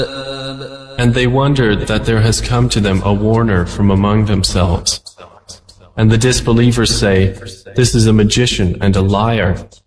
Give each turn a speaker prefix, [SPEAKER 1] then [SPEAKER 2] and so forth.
[SPEAKER 1] And they wondered that there has come to them a warner from among themselves. And the disbelievers say, "This is a magician and a liar."